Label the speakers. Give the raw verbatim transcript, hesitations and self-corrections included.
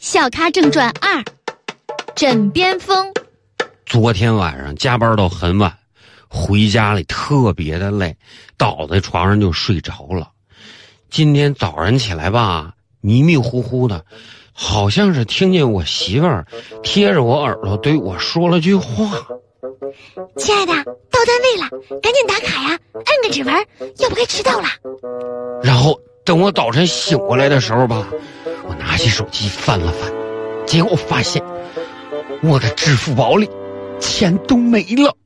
Speaker 1: 笑咖正传二，枕边风。
Speaker 2: 昨天晚上加班到很晚，回家里特别的累，倒在床上就睡着了。今天早上起来吧，迷迷糊糊的，好像是听见我媳妇儿贴着我耳朵对我说了句话：
Speaker 1: 亲爱的，到单位了，赶紧打卡呀，按个指纹，要不该迟到了。
Speaker 2: 然后等我早晨醒过来的时候吧，我拿起手机翻了翻，结果发现我的支付宝里钱都没了。